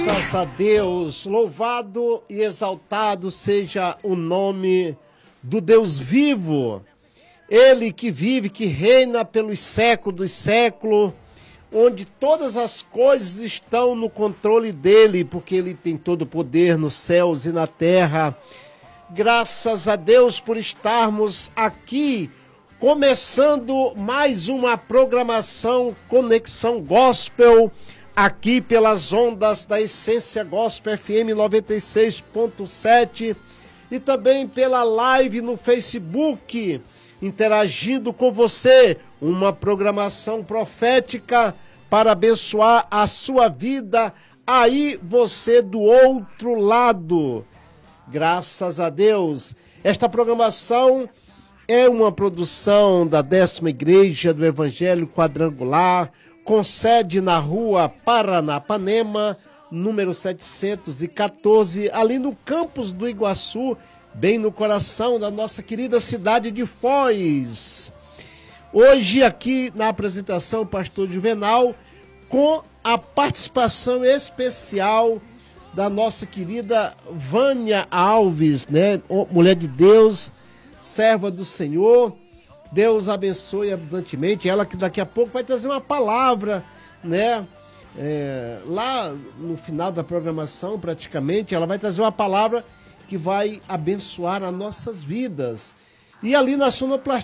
Graças a Deus, louvado e exaltado seja o nome do Deus vivo. Ele que vive, que reina pelos séculos dos séculos, onde todas as coisas estão no controle dele, porque ele tem todo o poder nos céus e na terra. Graças a Deus por estarmos aqui, começando mais uma programação Conexão Gospel, aqui pelas ondas da Essência Gospel FM 96.7 e também pela live no Facebook, interagindo com você, uma programação profética para abençoar a sua vida, aí você do outro lado. Graças a Deus, esta programação é uma produção da 10ª Igreja do Evangelho Quadrangular, com sede na rua Paranapanema, número 714, ali no campus do Iguaçu, bem no coração da nossa querida cidade de Foz. Hoje aqui na apresentação, o pastor Juvenal, com a participação especial da nossa querida Vânia Alves, né? Mulher de Deus, serva do Senhor. Deus abençoe abundantemente. Ela que daqui a pouco vai trazer uma palavra, né? Lá no final da programação, praticamente, ela vai trazer uma palavra que vai abençoar as nossas vidas. E ali na sonoplastia